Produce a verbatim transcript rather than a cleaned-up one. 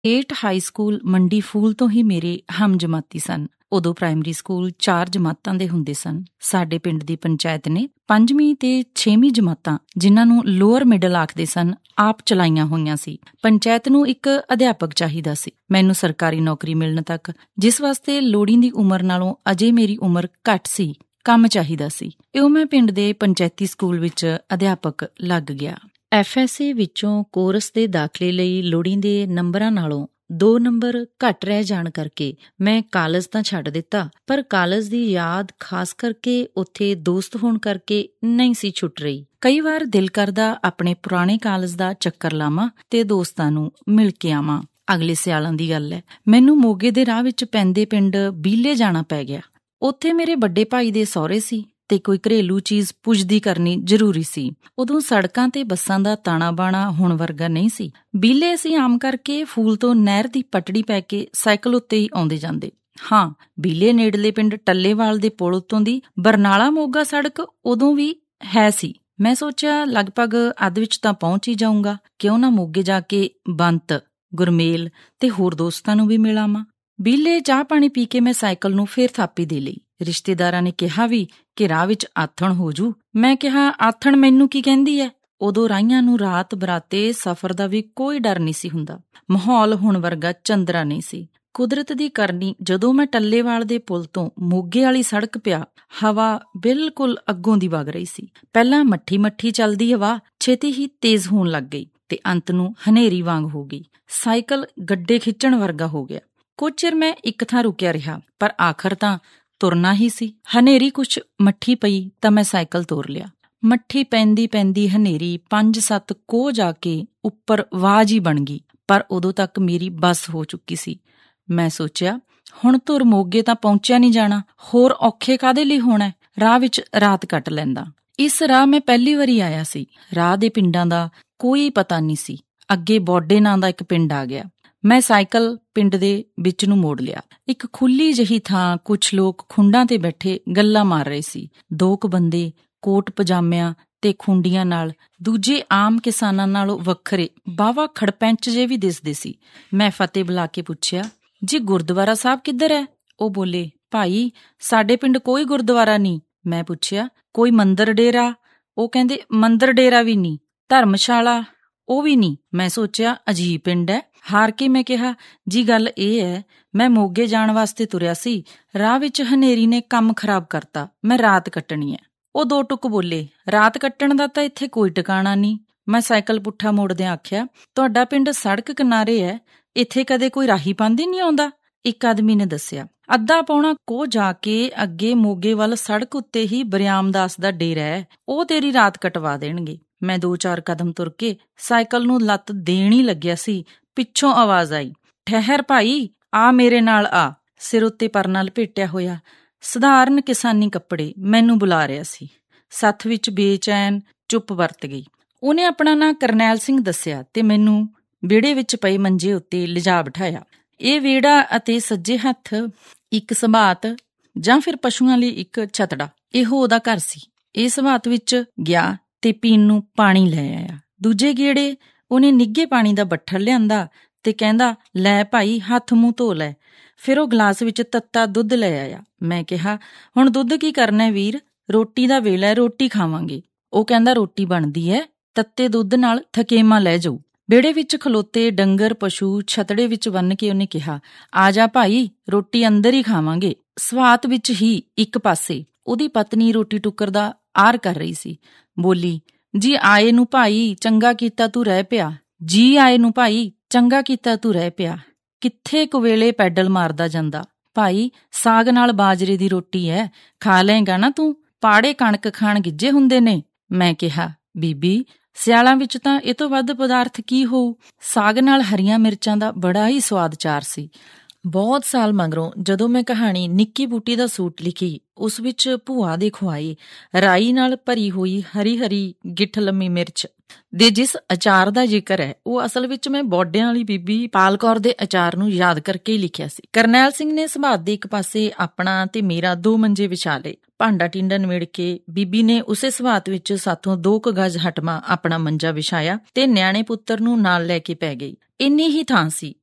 Eight high school ਮੰਡੀ ਫੂਲ ਤੋਂ ਹੀ ਮੇਰੇ ਹਮ ਜਮਾਤੀ ਸਨ। ਉਦੋਂ ਪ੍ਰਾਇਮਰੀ ਸਕੂਲ ਚਾਰ ਜਮਾਤਾਂ ਦੇ ਹੁੰਦੇ ਸਨ। ਸਾਡੇ ਪਿੰਡ ਦੀ ਪੰਚਾਇਤ ਨੇ ਪੰਜਵੀਂ ਤੇ ਛੇਵੀਂ ਜਮਾਤਾਂ, ਜਿਨ੍ਹਾਂ ਨੂੰ ਲੋਅਰ ਮਿਡਲ ਆਖਦੇ ਸਨ, ਆਪ ਚਲਾਈਆਂ ਹੋਈਆਂ ਸੀ। ਪੰਚਾਇਤ ਨੂੰ ਇੱਕ ਅਧਿਆਪਕ ਚਾਹੀਦਾ ਸੀ ਮੈਨੂੰ ਸਰਕਾਰੀ ਨੌਕਰੀ ਮਿਲਣ ਤੱਕ, ਜਿਸ ਵਾਸਤੇ ਲੋੜੀਂਦੀ ਉਮਰ ਨਾਲੋਂ ਅਜੇ ਮੇਰੀ ਉਮਰ ਘੱਟ ਸੀ। ਕੰਮ ਚਾਹੀਦਾ ਸੀ। ਇਉਂ ਮੈਂ ਪਿੰਡ ਦੇ ਪੰਚਾਇਤੀ ਸਕੂਲ ਵਿੱਚ ਅਧਿਆਪਕ ਲੱਗ ਗਿਆ। ਐਫ ਐਸ ਏ ਵਿੱਚੋਂ ਕੋਰਸ ਦੇ ਦਾਖਲੇ ਲਈ ਲੋੜੀਂਦੇ ਨੰਬਰਾਂ ਨਾਲੋਂ ਦੋ ਨੰਬਰ ਘੱਟ ਰਹਿ ਜਾਣ ਕਰਕੇ ਮੈਂ ਕਾਲਜ ਤਾਂ ਛੱਡ ਦਿੱਤਾ, ਪਰ ਕਾਲਜ ਦੀ ਯਾਦ ਖਾਸ ਕਰਕੇ ਉੱਥੇ ਦੋਸਤ ਹੋਣ ਕਰਕੇ ਨਹੀਂ ਸੀ ਛੁੱਟ ਰਹੀ। ਕਈ ਵਾਰ ਦਿਲ ਕਰਦਾ ਆਪਣੇ ਪੁਰਾਣੇ ਕਾਲਜ ਦਾ ਚੱਕਰ ਲਾਵਾਂ ਤੇ ਦੋਸਤਾਂ ਨੂੰ ਮਿਲ ਕੇ ਆਵਾਂ। ਅਗਲੇ ਸਿਆਲਾਂ ਦੀ ਗੱਲ ਹੈ, ਮੈਨੂੰ ਮੋਗੇ ਦੇ ਰਾਹ ਵਿੱਚ ਪੈਂਦੇ ਪਿੰਡ ਬੀਲੇ ਜਾਣਾ ਪੈ ਗਿਆ। ਉੱਥੇ ਮੇਰੇ ਵੱਡੇ ਭਾਈ ਦੇ ਸਹੁਰੇ ਸੀ ਤੇ ਕੋਈ ਘਰੇਲੂ ਚੀਜ਼ ਪੁੱਜਦੀ ਕਰਨੀ ਜ਼ਰੂਰੀ ਸੀ। ਉਦੋਂ ਸੜਕਾਂ ਤੇ ਬੱਸਾਂ ਦਾ ਤਾਣਾ ਬਾਣਾ ਹੁਣ ਵਰਗਾ ਨਹੀਂ ਸੀ। ਬੀਲੇ ਅਸੀਂ ਆਮ ਕਰਕੇ ਫੂਲ ਤੋਂ ਨਹਿਰ ਦੀ ਪਟੜੀ ਪੈ ਕੇ ਸਾਈਕਲ ਉੱਤੇ ਹੀ ਆਉਂਦੇ ਜਾਂਦੇ। ਹਾਂ, ਬੀਲੇ ਨੇੜਲੇ ਪਿੰਡ ਟੱਲੇਵਾਲ ਦੇ ਪੁਲ ਉੱਤੋਂ ਦੀ ਬਰਨਾਲਾ ਮੋਗਾ ਸੜਕ ਉਦੋਂ ਵੀ ਹੈ ਸੀ। ਮੈਂ ਸੋਚਿਆ ਲਗਭਗ ਅੱਧ ਵਿੱਚ ਤਾਂ ਪਹੁੰਚ ਹੀ ਜਾਊਂਗਾ, ਕਿਉਂ ਨਾ ਮੋਗੇ ਜਾ ਕੇ ਬੰਤ, ਗੁਰਮੇਲ ਤੇ ਹੋਰ ਦੋਸਤਾਂ ਨੂੰ ਵੀ ਮਿਲਾਵਾਂ। ਬੀਲੇ ਚਾਹ ਪਾਣੀ ਪੀ ਕੇ ਮੈਂ ਸਾਈਕਲ ਨੂੰ ਫੇਰ ਥਾਪੀ ਦੇ ਲਈ। ਰਿਸ਼ਤੇਦਾਰਾਂ ਨੇ ਕਿਹਾ ਵੀ ਕਿ ਰਾਹ ਵਿੱਚ ਆਥਣ ਹੋ ਜੂ। ਮੈਂ ਕਿਹਾ ਆਥਣ ਮੈਨੂੰ ਕੀ ਕਹਿੰਦੀ ਐ। ਉਦੋਂ ਰਾਹੀਆਂ ਨੂੰ ਰਾਤ ਬਰਾਤੇ ਸਫ਼ਰ ਦਾ ਵੀ ਕੋਈ ਡਰ ਨਹੀਂ ਸੀ ਹੁੰਦਾ। ਮਾਹੌਲ ਹੁਣ ਵਰਗਾ ਚੰਦਰਾ ਨਹੀਂ ਸੀ। ਕੁਦਰਤ ਦੀ ਕਰਨੀ, ਜਦੋਂ ਮੈਂ ਟੱਲੇਵਾਲ ਦੇ ਪੁਲ ਤੋਂ ਮੋਗੇ ਵਾਲੀ ਸੜਕ ਪਿਆ, ਹਵਾ ਬਿਲਕੁਲ ਅੱਗੋਂ ਦੀ ਵਗ ਰਹੀ ਸੀ। ਪਹਿਲਾਂ ਮੱਠੀ ਮੱਠੀ ਚੱਲਦੀ ਹਵਾ ਛੇਤੀ ਹੀ ਤੇਜ਼ ਹੋਣ ਲੱਗ ਗਈ ਤੇ ਅੰਤ ਨੂੰ ਹਨੇਰੀ ਵਾਂਗ ਹੋ ਗਈ। ਸਾਈਕਲ ਗੱਡੇ ਖਿੱਚਣ ਵਰਗਾ ਹੋ ਗਿਆ। ਕੁਝ ਚਿਰ ਮੈਂ ਇੱਕ ਥਾਂ ਰੁਕਿਆ ਰਿਹਾ, ਪਰ ਆਖਰ ਤਾਂ ਤੁਰਨਾ ਹੀ ਸੀ। ਹਨੇਰੀ ਕੁਛ ਮੱਠੀ ਪਈ ਤਾਂ ਮੈਂ ਸਾਈਕਲ ਤੋਰ ਲਿਆ। ਮੱਠੀ ਪੈਂਦੀ ਪੈਂਦੀ ਹਨੇਰੀ ਪੰਜ ਸੱਤ ਕੋਹ ਜਾ ਕੇ ਉੱਪਰ ਆਵਾਜ਼ ਹੀ ਬਣ ਗਈ, ਪਰ ਉਦੋਂ ਤੱਕ ਮੇਰੀ ਬੱਸ ਹੋ ਚੁੱਕੀ ਸੀ। ਮੈਂ ਸੋਚਿਆ ਹੁਣ ਤੁਰ ਮੋਗੇ ਤਾਂ ਪਹੁੰਚਿਆ ਨਹੀਂ ਜਾਣਾ, ਹੋਰ ਔਖੇ ਕਾਹਦੇ ਲਈ ਹੋਣਾ, ਰਾਹ ਵਿੱਚ ਰਾਤ ਕੱਟ ਲੈਂਦਾ। ਇਸ ਰਾਹ ਮੈਂ ਪਹਿਲੀ ਵਾਰੀ ਆਇਆ ਸੀ। ਰਾਹ ਦੇ ਪਿੰਡਾਂ ਦਾ ਕੋਈ ਪਤਾ ਨਹੀਂ ਸੀ। ਅੱਗੇ ਬੋਡੇ ਨਾਂ ਦਾ ਇੱਕ ਪਿੰਡ ਆ ਗਿਆ। ਮੈਂ ਸਾਈਕਲ ਪਿੰਡ ਦੇ ਵਿੱਚ ਨੂੰ ਮੋੜ ਲਿਆ। ਇੱਕ ਖੁੱਲੀ ਜਿਹੀ ਥਾਂ, ਕੁਛ ਲੋਕ ਖੁੰਡਾਂ ਤੇ ਬੈਠੇ ਗੱਲਾਂ ਮਾਰ ਰਹੇ ਸੀ। ਦੋ ਕੁ ਬੰਦੇ ਕੋਟ ਪਜਾਮਿਆਂ ਤੇ ਖੁੰਡੀਆਂ ਨਾਲ, ਦੂਜੇ ਆਮ ਕਿਸਾਨਾਂ ਨਾਲੋਂ ਵੱਖਰੇ ਬਾਵਾ ਖੜਪੈਂਚ ਜੇ ਵੀ ਦਿਸਦੇ ਸੀ। ਮੈਂ ਫਤਿਹ ਬੁਲਾ ਕੇ ਪੁੱਛਿਆ, ਜੀ ਗੁਰਦੁਆਰਾ ਸਾਹਿਬ ਕਿੱਧਰ ਹੈ? ਉਹ ਬੋਲੇ, ਭਾਈ ਸਾਡੇ ਪਿੰਡ ਕੋਈ ਗੁਰਦੁਆਰਾ ਨਹੀਂ। ਮੈਂ ਪੁੱਛਿਆ, ਕੋਈ ਮੰਦਰ ਡੇਰਾ? ਉਹ ਕਹਿੰਦੇ ਮੰਦਰ ਡੇਰਾ ਵੀ ਨਹੀਂ, ਧਰਮਸ਼ਾਲਾ ਉਹ ਵੀ ਨਹੀਂ। ਮੈਂ ਸੋਚਿਆ ਅਜੀਬ ਪਿੰਡ ਹੈ। ਹਾਰ ਕੇ ਮੈਂ ਕਿਹਾ, ਜੀ ਗੱਲ ਇਹ ਹੈ, ਮੈਂ ਮੋਗੇ ਜਾਣ ਵਾਸਤੇ ਤੁਰਿਆ ਸੀ, ਰਾਹ ਵਿੱਚ ਹਨੇਰੀ ਨੇ ਕੰਮ ਖਰਾਬ ਕਰਤਾ, ਮੈਂ ਰਾਤ ਕੱਟਣੀ ਹੈ। ਉਹ ਦੋ ਟੁੱਕ ਬੋਲੇ, ਰਾਤ ਕੱਟਣ ਦਾ ਤਾਂ ਇੱਥੇ ਕੋਈ ਟਿਕਾਣਾ ਨਹੀਂ। ਮੈਂ ਸਾਈਕਲ ਪੁੱਠਾ ਮੋੜਦਿਆਂ ਆਖਿਆ, ਤੁਹਾਡਾ ਪਿੰਡ ਸੜਕ ਕਿਨਾਰੇ ਹੈ, ਇੱਥੇ ਕਦੇ ਕੋਈ ਰਾਹੀ ਪਾਂਦੀ ਨਹੀਂ ਆਉਂਦਾ? ਇੱਕ ਆਦਮੀ ਨੇ ਦੱਸਿਆ, ਅੱਧਾ ਪੌਣਾ ਕੋਹ ਜਾ ਕੇ ਅੱਗੇ ਮੋਗੇ ਵੱਲ ਸੜਕ ਉੱਤੇ ਹੀ ਬਰਿਆਮ ਦਾਸ ਦਾ ਡੇਰਾ ਹੈ, ਉਹ ਤੇਰੀ ਰਾਤ ਕਟਵਾ ਦੇਣਗੇ। ਮੈਂ ਦੋ ਚਾਰ ਕਦਮ ਤੁਰ ਕੇ ਸਾਈਕਲ ਨੂੰ ਲੱਤ ਦੇਣ ਹੀ ਲੱਗਿਆ ਸੀ, ਪਿੱਛੋਂ ਆਵਾਜ਼ ਆਈ, ਠਹਿਰ ਭਾਈ, ਆ ਮੇਰੇ ਨਾਲ ਆ। ਸਿਰ ਉੱਤੇ ਪਰਨਾ ਲਪੇਟਿਆ ਹੋਇਆ, ਸਧਾਰਨ ਕਿਸਾਨੀ ਕੱਪੜੇ, ਮੈਨੂੰ ਬੁਲਾ ਰਿਹਾ ਸੀ। ਸੱਥ ਵਿੱਚ ਬੇਚੈਨ ਚੁੱਪ ਵਰਤ ਗਈ। ਉਹਨੇ ਆਪਣਾ ਨਾਂ ਕਰਨੈਲ ਸਿੰਘ ਦੱਸਿਆ ਤੇ ਮੈਨੂੰ ਵਿਹੜੇ ਵਿੱਚ ਪਏ ਮੰਜੇ ਉੱਤੇ ਲਿਜਾ ਬਿਠਾਇਆ। ਇਹ ਵਿਹੜਾ ਅਤੇ ਸੱਜੇ ਹੱਥ ਇੱਕ ਸਬਾਤ ਜਾਂ ਫਿਰ ਪਸ਼ੂਆਂ ਲਈ ਇੱਕ ਛਤੜਾ, ਇਹੋ ਉਹਦਾ ਘਰ ਸੀ। ਇਹ ਸਬਾਤ ਵਿੱਚ ਗਿਆ ਤੇ ਪੀਣ ਨੂੰ ਪਾਣੀ ਲੈ ਆਇਆ। ਦੂਜੇ ਗੇੜੇ ਉਹਨੇ ਨਿੱਘੇ ਪਾਣੀ ਦਾ ਬੱਠਲ ਲਿਆਂਦਾ ਤੇ ਕਹਿੰਦਾ, ਲੈ ਭਾਈ ਹੱਥ ਮੂੰਹ ਧੋ ਲੈ। ਫਿਰ ਉਹ ਗਲਾਸ ਵਿੱਚ ਤੱਤਾ ਦੁੱਧ ਲੈ ਆਇਆ। ਮੈਂ ਕਿਹਾ, ਹੁਣ ਦੁੱਧ ਕੀ ਕਰਨਾ ਵੀਰ, ਰੋਟੀ ਦਾ ਵੇਲਾ ਹੈ, ਰੋਟੀ ਖਾਵਾਂਗੇ। ਉਹ ਕਹਿੰਦਾ, ਰੋਟੀ ਬਣਦੀ ਹੈ, ਤੱਤੇ ਦੁੱਧ ਨਾਲ ਥਕੇਮਾ ਲੈ ਜਾਊ। ਵਿਹੜੇ ਵਿੱਚ ਖਲੋਤੇ ਡੰਗਰ ਪਸ਼ੂ ਛਤੜੇ ਵਿੱਚ ਬੰਨ ਕੇ ਉਹਨੇ ਕਿਹਾ, ਆ ਜਾ ਭਾਈ, ਰੋਟੀ ਅੰਦਰ ਹੀ ਖਾਵਾਂਗੇ। ਸਵਾਤ ਵਿੱਚ ਹੀ ਇੱਕ ਪਾਸੇ ਉਹਦੀ ਪਤਨੀ ਰੋਟੀ ਟੁੱਕਰ ਦਾ ਆਰ ਕਰ ਰਹੀ ਸੀ। ਬੋਲੀ, ਜੀ ਆਏ ਨੂੰ ਭਾਈ, ਚੰਗਾ ਕੀਤਾ ਤੂੰ ਰਹਿ ਪਿਆ। ਜੀ ਆਏ ਨੂੰ ਭਾਈ, ਚੰਗਾ ਕੀਤਾ ਤੂੰ ਰਹਿ ਪਿਆ। ਕਿੱਥੇ ਕੁ ਵੇਲੇ ਪੈਡਲ ਮਾਰਦਾ ਜਾਂਦਾ। ਭਾਈ ਸਾਗ ਨਾਲ ਬਾਜਰੇ ਦੀ ਰੋਟੀ ਐ, ਖਾ ਲਏਗਾ ਨਾ ਤੂੰ? ਪਾੜੇ ਕਣਕ ਖਾਣ ਗਿੱਜੇ ਹੁੰਦੇ ਨੇ। ਮੈਂ ਕਿਹਾ, ਬੀਬੀ ਸਿਆਲਾਂ ਵਿੱਚ ਤਾਂ ਇਹ ਤੋਂ ਵੱਧ ਪਦਾਰਥ ਕੀ ਹੋਊ। ਸਾਗ ਨਾਲ ਹਰੀਆਂ ਮਿਰਚਾਂ ਦਾ ਬੜਾ ਹੀ ਸਵਾਦ ਚਾਰ ਸੀ। ਬਹੁਤ ਸਾਲ ਮਗਰੋਂ ਜਦੋਂ ਮੈਂ ਕਹਾਣੀ ਨਿੱਕੀ ਬੂਟੀ ਦਾ ਸੂਟ ਲਿਖੀ, ਉਸ ਵਿੱਚ ਭੂਆ ਦੇ ਖੁਆਈ ਰਾਈ ਨਾਲ ਭਰੀ ਹੋਈ ਹਰੀ ਹਰੀ ਗਿੱਠ ਲੰਮੀ ਮਿਰਚ ਦੇ ਜਿਸ ਅਚਾਰ ਦਾ ਜ਼ਿਕਰ ਹੈ, ਉਹ ਅਸਲ ਵਿੱਚ ਮੈਂ ਬੋਡਿਆਂ ਵਾਲੀ ਬੀਬੀ ਪਾਲ ਕੌਰ ਦੇ ਅਚਾਰ ਨੂੰ ਯਾਦ ਕਰਕੇ ਹੀ ਲਿਖਿਆ ਸੀ। ਕਰਨੈਲ ਸਿੰਘ ਨੇ ਸਮਾਧ ਦੇ ਇੱਕ ਪਾਸੇ ਆਪਣਾ ਤੇ ਮੇਰਾ ਦੋ ਮੰਜੇ ਵਿਛਾ ਲਏ। ਭਾਂਡਾ ਟਿੰਡਾ ਨਿਬੜ ਕੇ ਬੀਬੀ ਨੇ ਉਸੇ ਸਵਾਤ ਵਿੱਚ ਸਾਥੋਂ ਦੋ ਕੁ ਗਜ਼ ਹਟਵਾਂ ਆਪਣਾ ਮੰਜਾ ਵਿਛਾਇਆ ਤੇ ਨਿਆਣੇ ਪੁੱਤਰ ਨੂੰ ਨਾਲ ਲੈ ਕੇ ਪੈ ਗਈ। ਇੰਨੀ ਹੀ ਥਾਂ ਸੀ।